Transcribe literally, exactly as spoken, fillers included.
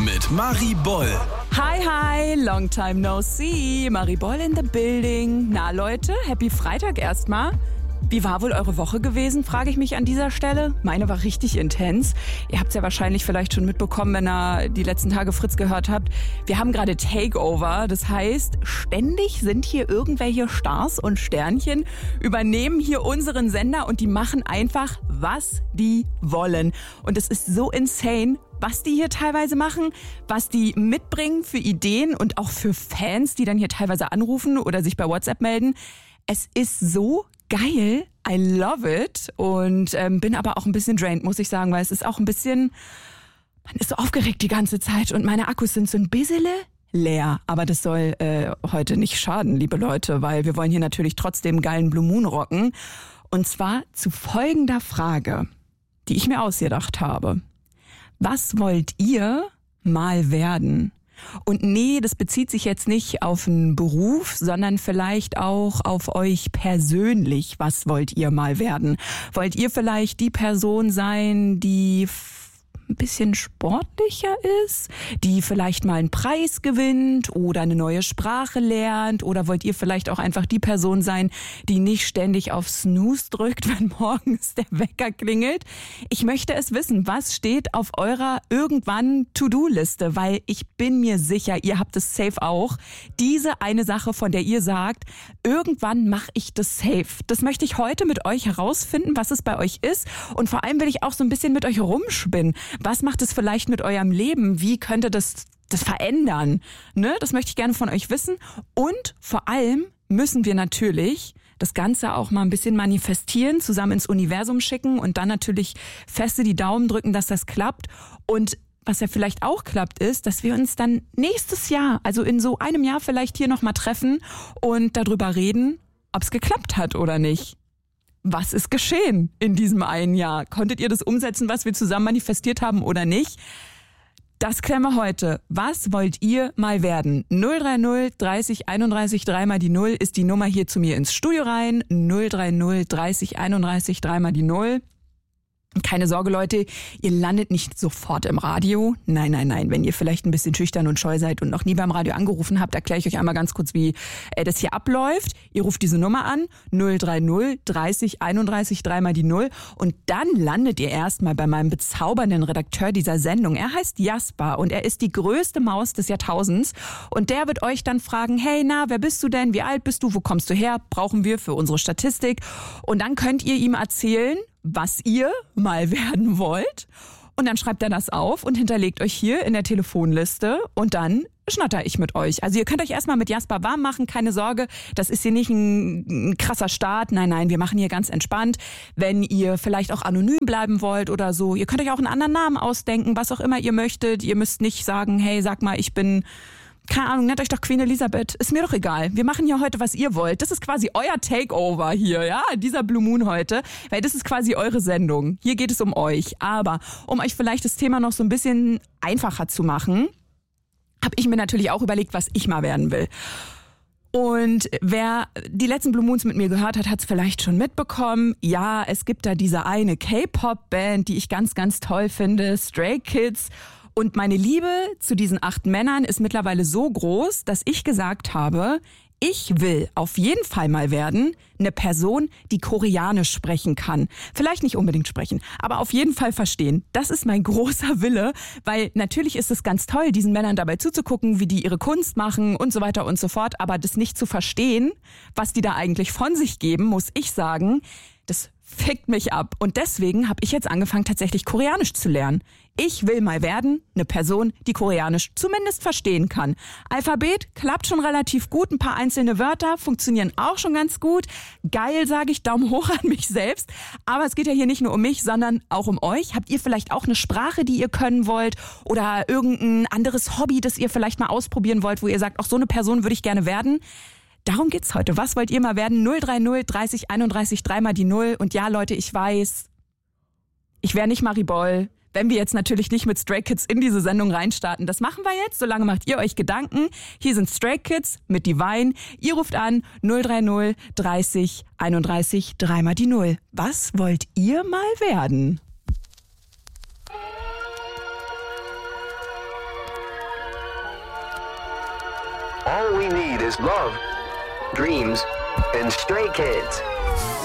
mit Marie Boll. Hi, hi, long time no see. Marie Boll in the building. Na Leute, happy Freitag erstmal. Wie war wohl eure Woche gewesen, frage ich mich an dieser Stelle. Meine war richtig intens. Ihr habt es ja wahrscheinlich vielleicht schon mitbekommen, wenn ihr die letzten Tage Fritz gehört habt. Wir haben gerade Takeover. Das heißt, ständig sind hier irgendwelche Stars und Sternchen, übernehmen hier unseren Sender und die machen einfach, was die wollen. Und es ist so insane, was die hier teilweise machen, was die mitbringen für Ideen und auch für Fans, die dann hier teilweise anrufen oder sich bei WhatsApp melden. Es ist so geil, I love it und ähm, bin aber auch ein bisschen drained, muss ich sagen, weil es ist auch ein bisschen, man ist so aufgeregt die ganze Zeit und meine Akkus sind so ein bisschen leer. Aber das soll äh, heute nicht schaden, liebe Leute, weil wir wollen hier natürlich trotzdem geilen Blue Moon rocken. Und zwar zu folgender Frage, die ich mir ausgedacht habe. Was wollt ihr mal werden? Und nee, das bezieht sich jetzt nicht auf einen Beruf, sondern vielleicht auch auf euch persönlich. Was wollt ihr mal werden? Wollt ihr vielleicht die Person sein, die ein bisschen sportlicher ist, die vielleicht mal einen Preis gewinnt oder eine neue Sprache lernt? Oder wollt ihr vielleicht auch einfach die Person sein, die nicht ständig auf Snooze drückt, wenn morgens der Wecker klingelt? Ich möchte es wissen, was steht auf eurer irgendwann To-Do-Liste? Weil ich bin mir sicher, ihr habt es safe auch. Diese eine Sache, von der ihr sagt, irgendwann mache ich das safe. Das möchte ich heute mit euch herausfinden, was es bei euch ist. Und vor allem will ich auch so ein bisschen mit euch rumspinnen. Was macht es vielleicht mit eurem Leben? Wie könnte das das verändern? Ne? Das möchte ich gerne von euch wissen. Und vor allem müssen wir natürlich das Ganze auch mal ein bisschen manifestieren, zusammen ins Universum schicken und dann natürlich feste die Daumen drücken, dass das klappt. Und was ja vielleicht auch klappt, ist, dass wir uns dann nächstes Jahr, also in so einem Jahr vielleicht hier nochmal treffen und darüber reden, ob es geklappt hat oder nicht. Was ist geschehen in diesem einen Jahr? Konntet ihr das umsetzen, was wir zusammen manifestiert haben oder nicht? Das klären wir heute. Was wollt ihr mal werden? null drei null dreißig einunddreißig dreimal die Null ist die Nummer hier zu mir ins Studio rein. null drei null dreißig einunddreißig dreimal die Null. Keine Sorge, Leute, ihr landet nicht sofort im Radio. Nein, nein, nein. Wenn ihr vielleicht ein bisschen schüchtern und scheu seid und noch nie beim Radio angerufen habt, erkläre ich euch einmal ganz kurz, wie äh, das hier abläuft. Ihr ruft diese Nummer an, null drei null dreißig einunddreißig dreimal die Null. Und dann landet ihr erstmal bei meinem bezaubernden Redakteur dieser Sendung. Er heißt Jasper und er ist die größte Maus des Jahrtausends. Und der wird euch dann fragen, hey, na, wer bist du denn? Wie alt bist du? Wo kommst du her? Brauchen wir für unsere Statistik. Und dann könnt ihr ihm erzählen, was ihr mal werden wollt. Und dann schreibt er das auf und hinterlegt euch hier in der Telefonliste und dann schnatter ich mit euch. Also ihr könnt euch erstmal mit Jasper warm machen, keine Sorge, das ist hier nicht ein, ein krasser Start. Nein, nein, wir machen hier ganz entspannt. Wenn ihr vielleicht auch anonym bleiben wollt oder so, ihr könnt euch auch einen anderen Namen ausdenken, was auch immer ihr möchtet. Ihr müsst nicht sagen, hey, sag mal, ich bin... Keine Ahnung, nennt euch doch Queen Elisabeth. Ist mir doch egal. Wir machen hier heute, was ihr wollt. Das ist quasi euer Takeover hier, ja, dieser Blue Moon heute. Weil das ist quasi eure Sendung. Hier geht es um euch. Aber um euch vielleicht das Thema noch so ein bisschen einfacher zu machen, habe ich mir natürlich auch überlegt, was ich mal werden will. Und wer die letzten Blue Moons mit mir gehört hat, hat es vielleicht schon mitbekommen. Ja, es gibt da diese eine K-Pop-Band, die ich ganz, ganz toll finde, Stray Kids. Und meine Liebe zu diesen acht Männern ist mittlerweile so groß, dass ich gesagt habe, ich will auf jeden Fall mal werden eine Person, die Koreanisch sprechen kann. Vielleicht nicht unbedingt sprechen, aber auf jeden Fall verstehen. Das ist mein großer Wille, weil natürlich ist es ganz toll, diesen Männern dabei zuzugucken, wie die ihre Kunst machen und so weiter und so fort. Aber das nicht zu verstehen, was die da eigentlich von sich geben, muss ich sagen, das fickt mich ab. Und deswegen habe ich jetzt angefangen, tatsächlich Koreanisch zu lernen. Ich will mal werden eine Person, die Koreanisch zumindest verstehen kann. Alphabet klappt schon relativ gut, ein paar einzelne Wörter funktionieren auch schon ganz gut. Geil, sage ich, Daumen hoch an mich selbst. Aber es geht ja hier nicht nur um mich, sondern auch um euch. Habt ihr vielleicht auch eine Sprache, die ihr können wollt oder irgendein anderes Hobby, das ihr vielleicht mal ausprobieren wollt, wo ihr sagt, auch so eine Person würde ich gerne werden? Darum geht's heute. Was wollt ihr mal werden? null drei null dreißig einunddreißig dreimal die Null. Und ja, Leute, ich weiß, ich wäre nicht Marie Boll, wenn wir jetzt natürlich nicht mit Stray Kids in diese Sendung reinstarten. Das machen wir jetzt, solange macht ihr euch Gedanken. Hier sind Stray Kids mit Divine. Ihr ruft an null drei null dreißig einunddreißig dreimal die Null. Was wollt ihr mal werden? All we need is love, dreams, and stray kids.